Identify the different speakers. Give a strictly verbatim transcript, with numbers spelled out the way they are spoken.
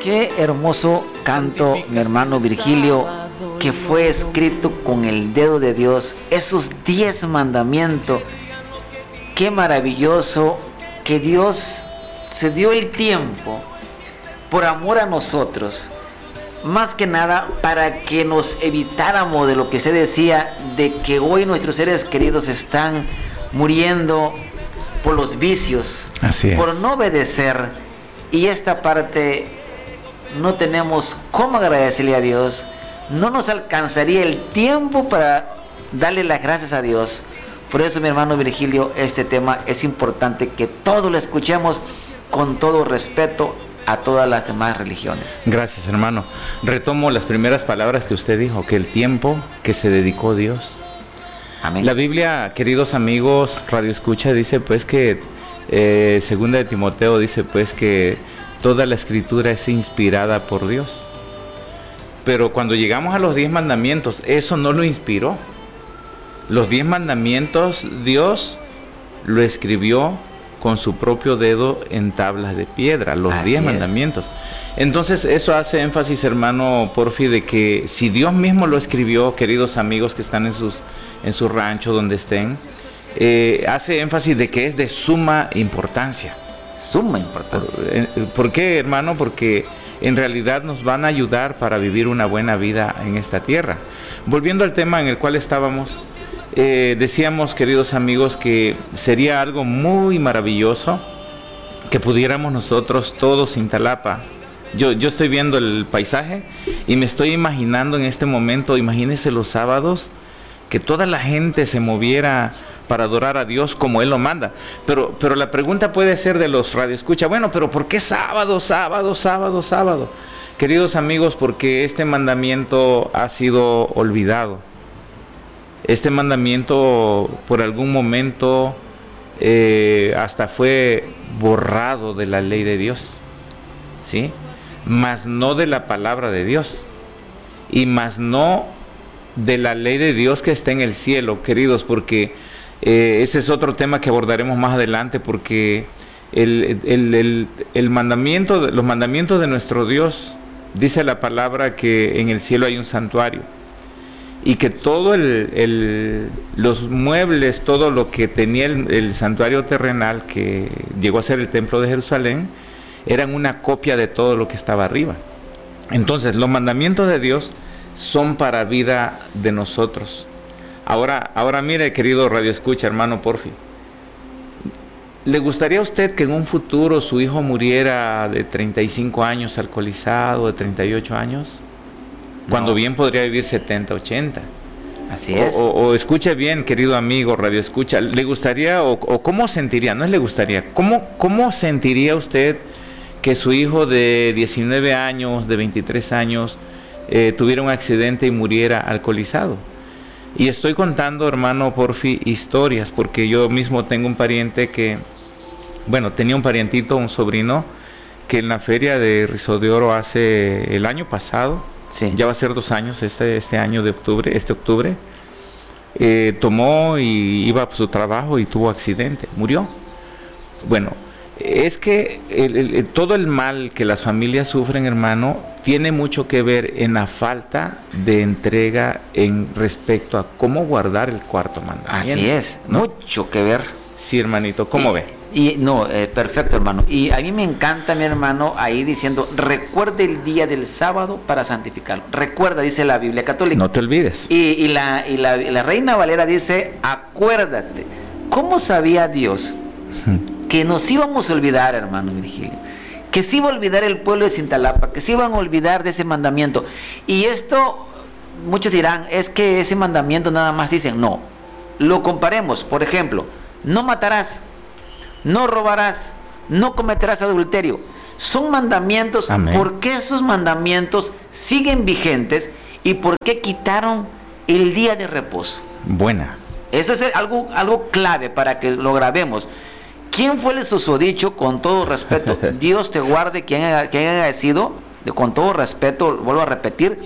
Speaker 1: Qué hermoso canto, mi hermano Virgilio, que fue escrito con el dedo de Dios, esos diez mandamientos. Qué maravilloso que Dios se dio el tiempo por amor a nosotros, más que nada para que nos evitáramos de lo que se decía, de que hoy nuestros seres queridos están muriendo por los vicios,
Speaker 2: Así es.
Speaker 1: por no obedecer. Y esta parte no tenemos cómo agradecerle a Dios, no nos alcanzaría el tiempo para darle las gracias a Dios. Por eso, mi hermano Virgilio, este tema es importante que todos lo escuchemos con todo respeto a todas las demás religiones.
Speaker 2: Gracias, hermano. Retomo las primeras palabras que usted dijo, que el tiempo que se dedicó Dios.
Speaker 1: Amén.
Speaker 2: La Biblia, queridos amigos, Radio Escucha, dice pues que, eh, segunda de Timoteo dice pues que toda la escritura es inspirada por Dios. Pero cuando llegamos a los diez mandamientos, eso no lo inspiró. Los diez mandamientos Dios lo escribió con su propio dedo en tablas de piedra, los
Speaker 1: Así
Speaker 2: diez
Speaker 1: es.
Speaker 2: mandamientos. Entonces eso hace énfasis, hermano Porfi, de que si Dios mismo lo escribió, queridos amigos que están en sus, en su rancho, donde estén, eh, hace énfasis de que es de suma importancia.
Speaker 1: Suma importancia.
Speaker 2: ¿Por, eh, ¿por qué, hermano? Porque en realidad nos van a ayudar para vivir una buena vida en esta tierra. Volviendo al tema en el cual estábamos, Eh, decíamos, queridos amigos, que sería algo muy maravilloso que pudiéramos nosotros todos Cintalapa. Yo, yo estoy viendo el paisaje y me estoy imaginando en este momento, imagínense los sábados, que toda la gente se moviera para adorar a Dios como Él lo manda. Pero, pero la pregunta puede ser de los radioescucha, bueno, pero ¿por qué sábado, sábado, sábado, sábado? Queridos amigos, porque este mandamiento ha sido olvidado. Este mandamiento por algún momento eh, hasta fue borrado de la ley de Dios, ¿sí? Mas no de la palabra de Dios, y más no de la ley de Dios que está en el cielo, queridos, porque eh, ese es otro tema que abordaremos más adelante, porque el, el, el, el mandamiento, los mandamientos de nuestro Dios, dice la palabra que en el cielo hay un santuario, y que todo el, el, los muebles, todo lo que tenía el, el santuario terrenal, que llegó a ser el templo de Jerusalén, eran una copia de todo lo que estaba arriba. Entonces, los mandamientos de Dios son para vida de nosotros. Ahora, ahora mire, querido Radio Escucha, hermano Porfi, ¿le gustaría a usted que en un futuro su hijo muriera de treinta y cinco años alcoholizado, de treinta y ocho años? Cuando
Speaker 1: No.
Speaker 2: bien podría vivir setenta, ochenta.
Speaker 1: Así
Speaker 2: O,
Speaker 1: es.
Speaker 2: o, o escuche bien, querido amigo Radio Escucha, ¿le gustaría o, o cómo sentiría? No es le gustaría, ¿cómo, cómo sentiría usted que su hijo de diecinueve años, de veintitrés años, eh, tuviera un accidente y muriera alcoholizado? Y estoy contando, hermano Porfi, historias, porque yo mismo tengo un pariente que, bueno, tenía un parientito, un sobrino, que en la feria de Rizo de Oro hace el año pasado,
Speaker 1: Sí.
Speaker 2: ya va a ser dos años este, este año de octubre, este octubre, eh, tomó y iba a su trabajo y tuvo accidente, murió. Bueno, es que el, el, el, todo el mal que las familias sufren, hermano, tiene mucho que ver en la falta de entrega en respecto a cómo guardar el cuarto mandamiento.
Speaker 1: Así es,
Speaker 2: ¿no?
Speaker 1: mucho que ver.
Speaker 2: Sí, hermanito, ¿cómo
Speaker 1: y,
Speaker 2: ve?
Speaker 1: Y no, eh, perfecto, hermano. Y a mí me encanta, mi hermano, ahí diciendo, recuerde el día del sábado para santificarlo. Recuerda, dice la Biblia católica.
Speaker 2: No te olvides.
Speaker 1: Y, y, la, y, la, y la Reina Valera dice, acuérdate. ¿Cómo sabía Dios que nos íbamos a olvidar, hermano Virgilio? Que se iba a olvidar el pueblo de Cintalapa, que se iban a olvidar de ese mandamiento. Y esto, muchos dirán, es que ese mandamiento nada más dicen, no. Lo comparemos, por ejemplo, no matarás, no robarás, no cometerás adulterio. Son mandamientos.
Speaker 2: Amén.
Speaker 1: ¿Por qué esos mandamientos siguen vigentes y por qué quitaron el día de reposo?
Speaker 2: Buena.
Speaker 1: Eso es algo, algo clave para que lo grabemos. ¿Quién fue el susodicho? Con todo respeto, Dios te guarde, quien haya, quien haya sido, de, con todo respeto, vuelvo a repetir,